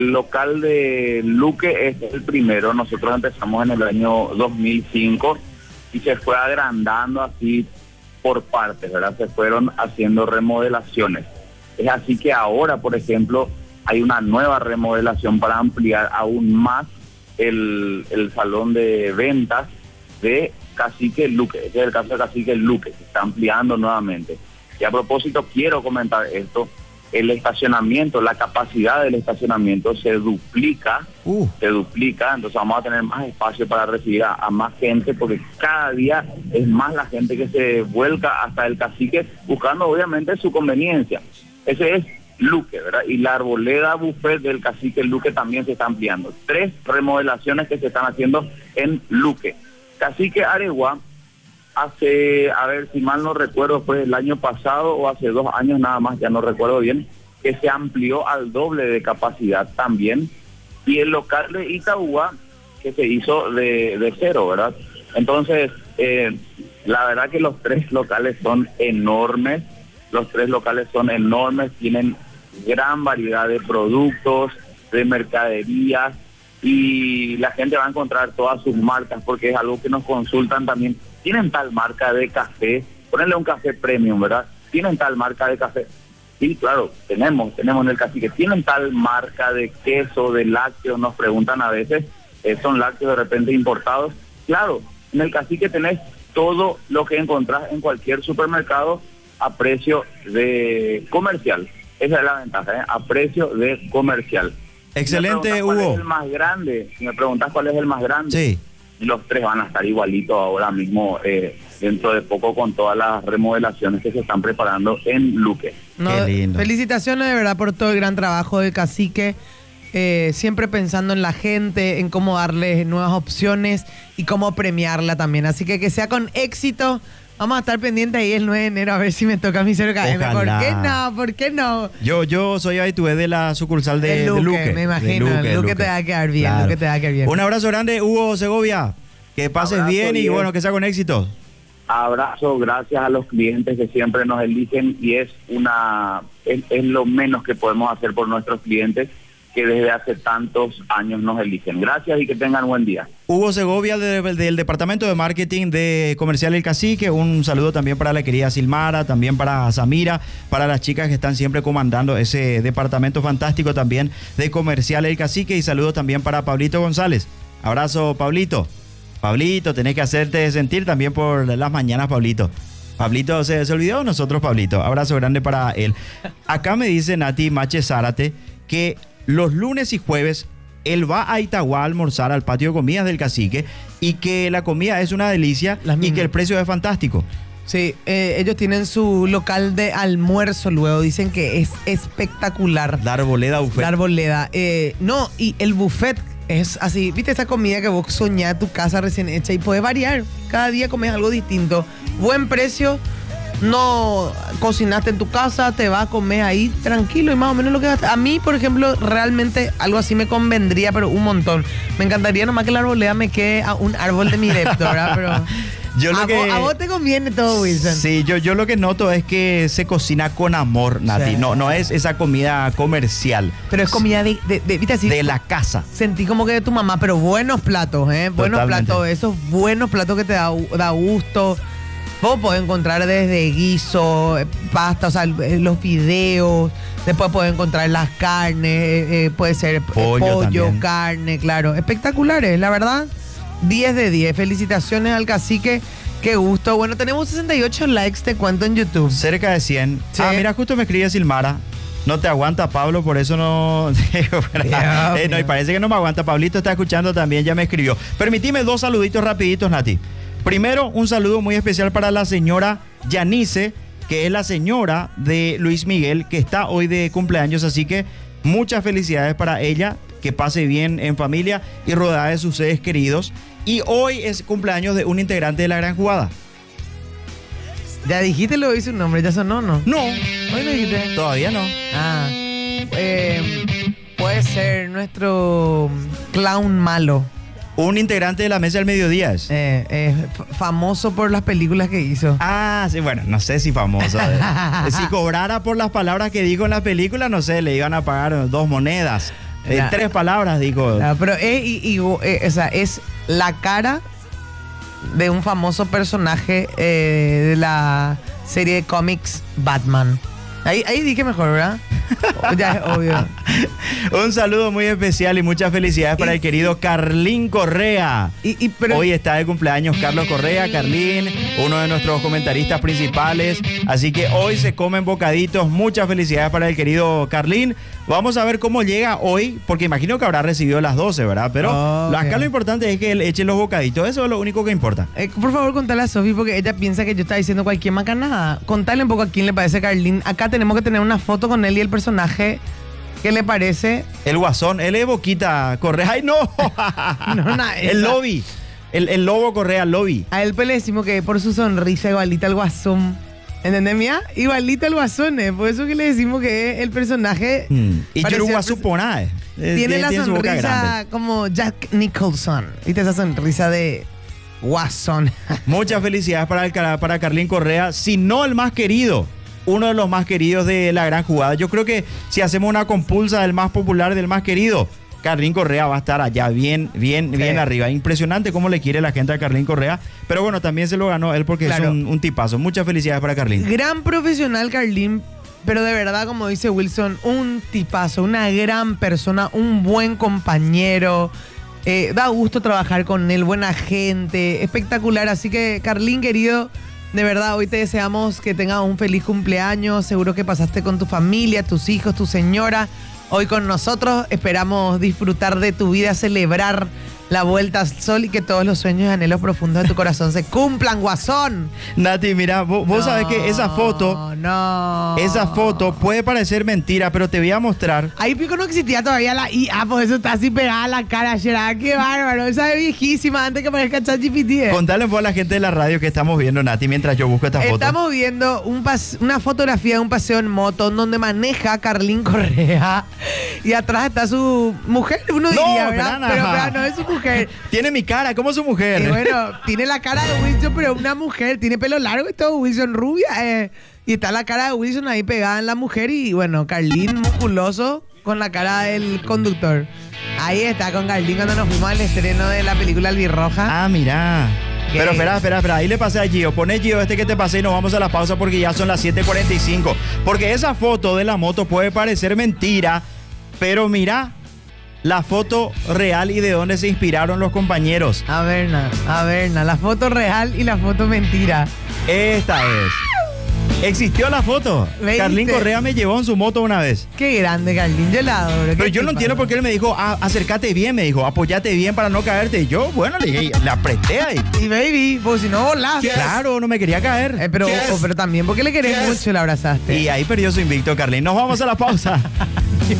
El local de Luque es el primero. Nosotros empezamos en el año 2005 y se fue agrandando así por partes, ¿verdad? Se fueron haciendo remodelaciones. Es así que ahora, por ejemplo, hay una nueva remodelación para ampliar aún más el salón de ventas de Cacique Luque. Ese es el caso de Cacique Luque, se está ampliando nuevamente. Y a propósito, quiero comentar esto: el estacionamiento, la capacidad del estacionamiento se duplica, entonces vamos a tener más espacio para recibir a más gente, porque cada día es más la gente que se vuelca hasta el Cacique buscando obviamente su conveniencia. Ese es Luque, ¿verdad? Y la arboleda buffet del Cacique Luque también se está ampliando. 3 remodelaciones que se están haciendo en Luque. Cacique Areguá, hace, a ver si mal no recuerdo, fue el año pasado o hace 2 años nada más, ya no recuerdo bien, que se amplió al doble de capacidad también. Y el local de Itagua, que se hizo de cero, ¿verdad? Entonces, la verdad que los 3 locales son enormes. Tienen gran variedad de productos, de mercaderías, y la gente va a encontrar todas sus marcas, porque es algo que nos consultan también. Tienen tal marca de café, ponerle un café premium, ¿verdad? Tienen tal marca de café. Sí, claro, tenemos en el Cacique. Tienen tal marca de queso, de lácteos, nos preguntan a veces, son lácteos de repente importados. Claro, en el Cacique tenés todo lo que encontrás en cualquier supermercado a precio de comercial. Esa es la ventaja, a precio de comercial. Excelente, Hugo. ¿Cuál es el más grande? Si me preguntas cuál es el más grande, sí, los 3 van a estar igualitos ahora mismo, dentro de poco, con todas las remodelaciones que se están preparando en Luque. Qué lindo. Felicitaciones de verdad por todo el gran trabajo del Cacique, siempre pensando en la gente, en cómo darles nuevas opciones y cómo premiarla también. Así que sea con éxito. Vamos a estar pendientes ahí el 9 de enero a ver si me toca a mí 0KM. ¿Por qué no? Yo soy habitué de la sucursal de Luque. Me imagino, Luque te va a quedar bien, claro. Luque te va a quedar bien. Un abrazo grande, Hugo Segovia. Que pases bien y bueno, que sea con éxito. Abrazo, gracias a los clientes que siempre nos eligen, y es lo menos que podemos hacer por nuestros clientes, que desde hace tantos años nos eligen. Gracias y que tengan buen día. Hugo Segovia del Departamento de Marketing de Comercial El Cacique. Un saludo también para la querida Silmara, también para Samira, para las chicas que están siempre comandando ese departamento fantástico también de Comercial El Cacique, y saludo también para Pablito González. Abrazo, Pablito. Pablito, tenés que hacerte sentir también por las mañanas, Pablito. Pablito se olvidó de nosotros, Pablito. Abrazo grande para él. Acá me dice Nati Mache Zárate que los lunes y jueves él va a Itagua a almorzar al patio de comidas del Cacique, y que la comida es una delicia y que el precio es fantástico. Sí, ellos tienen su local de almuerzo luego, dicen que es espectacular. La arboleda buffet. La arboleda. No, y el buffet es así, viste esa comida que vos soñás, tu casa recién hecha, y puedes variar. Cada día comes algo distinto. Buen precio. No cocinaste en tu casa, te vas a comer ahí tranquilo y más o menos lo que gastas. A mí, por ejemplo, realmente algo así me convendría, pero un montón. Me encantaría nomás que la arboleda me quede a un árbol de mi depto, ¿verdad? Pero a vos te conviene todo, Wilson. Sí, yo lo que noto es que se cocina con amor, Nati. Sí. No es esa comida comercial. Pero es comida ¿viste así? De la casa. Sentí como que de tu mamá, pero buenos platos, ¿eh? Buenos platos, esos buenos platos que te da gusto. Vos podés encontrar desde guiso, pasta, o sea, los fideos, después podés encontrar las carnes, puede ser pollo, carne, claro. Espectaculares, la verdad, 10 de 10. Felicitaciones al Cacique, qué gusto. Bueno, tenemos 68 likes, te cuento, en YouTube. Cerca de 100. Sí. Mira, justo me escribe Silmara. No te aguanta, Pablo, por eso no... no, y parece que no me aguanta. Pablito está escuchando también, ya me escribió. Permitime 2 saluditos rapiditos, Nati. Primero, un saludo muy especial para la señora Yanice, que es la señora de Luis Miguel, que está hoy de cumpleaños, así que muchas felicidades para ella, que pase bien en familia y rodeada de sus seres queridos. Y hoy es cumpleaños de un integrante de La Gran Jugada. ¿Ya dijiste lo dice un nombre? ¿Ya sonó, no? No. ¿Hoy lo dijiste? Todavía no. Puede ser nuestro clown malo. Un integrante de la Mesa del Mediodía es. Famoso por las películas que hizo. Sí, bueno, no sé si famoso. Si cobrara por las palabras que dijo en la película, no sé, le iban a pagar 2 monedas. En 3 palabras, digo. Pero o sea, es la cara de un famoso personaje de la serie de cómics Batman. Ahí dije mejor, ¿verdad? Ya es obvio. Un saludo muy especial y muchas felicidades para el querido Carlín Correa. Pero hoy está de cumpleaños Carlos Correa, Carlín, uno de nuestros comentaristas principales. Así que hoy se comen bocaditos. Muchas felicidades para el querido Carlín. Vamos a ver cómo llega hoy, porque imagino que habrá recibido las 12, ¿verdad? Pero acá lo importante es que él eche los bocaditos. Eso es lo único que importa. Por favor, contale a Sofi, porque ella piensa que yo estaba diciendo cualquier macanada. Contale un poco a quién le parece Carlín. Acá tenemos que tener una foto con él y el personaje. ¿Qué le parece? El Guasón, él es Boquita Correa. ¡Ay, no! El Lobby. El Lobo Correa, Lobby. A él pues le decimos que por su sonrisa igualita al Guasón. ¿Entendés, mía? Igualito al Guasón, por eso que le decimos que es el personaje. Y yo Guasupona, tiene la sonrisa como Jack Nicholson. ¿Viste esa sonrisa de Guasón? Muchas felicidades para Carlín Correa, si no el más querido. Uno de los más queridos de la gran jugada. Yo creo que si hacemos una compulsa del más popular, del más querido, Carlín Correa va a estar allá bien arriba. Impresionante cómo le quiere la gente a Carlín Correa. Pero bueno, también se lo ganó él porque claro, es un tipazo. Muchas felicidades para Carlín. Gran profesional Carlín, pero de verdad, como dice Wilson, un tipazo, una gran persona, un buen compañero. Da gusto trabajar con él, buena gente, espectacular. Así que, Carlín, querido, de verdad, hoy te deseamos que tengas un feliz cumpleaños. Seguro que pasaste con tu familia, tus hijos, tu señora. Hoy con nosotros esperamos disfrutar de tu vida, celebrar la vuelta al sol y que todos los sueños y anhelos profundos de tu corazón se cumplan, Guasón. Nati, mira, vos sabés que esa foto puede parecer mentira, pero te voy a mostrar. Ahí pico no existía todavía la IA, por eso está así pegada a la cara, Gerard. Qué bárbaro, esa es viejísima, antes que aparezca ChatGPT. Contale a la gente de la radio que estamos viendo, Nati, mientras yo busco esta foto. Estamos viendo una fotografía de un paseo en moto donde maneja Carlín Correa y atrás está su mujer, uno diría, ¿verdad? Pero no es su mujer. Tiene mi cara, ¿cómo es su mujer? Y bueno, tiene la cara de Wilson, pero una mujer, tiene pelo largo y todo, Wilson rubia. Y está la cara de Wilson ahí pegada en la mujer y bueno, Carlín musculoso con la cara del conductor. Ahí está con Carlín cuando nos fuimos al estreno de la película Albirroja. Ah, mira. Pero espera, ahí le pasé a Gio. Pone Gio que te pasé y nos vamos a la pausa porque ya son las 7:45. Porque esa foto de la moto puede parecer mentira, pero mira la foto real y de dónde se inspiraron los compañeros. A ver, la foto real y la foto mentira. Esta es. Existió la foto. Carlín Correa me llevó en su moto una vez. Qué grande, Carlín, yo la adoro. Pero yo no entiendo por qué él me dijo, acércate bien, me dijo, apóyate bien para no caerte. Y yo, bueno, le apreté ahí. Y baby, pues si no volás. Claro, no me quería caer. Pero también porque le querés mucho, le abrazaste. Y ahí perdió su invicto, Carlín. Nos vamos a la pausa.